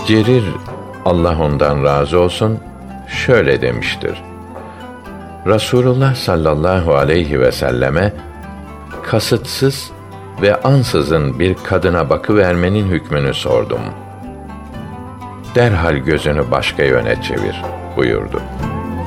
Cerir, Allah ondan razı olsun, şöyle demiştir: Rasulullah sallallahu aleyhi ve selleme kasıtsız ve ansızın bir kadına bakıvermenin hükmünü sordum. Derhal gözünü başka yöne çevir buyurdu.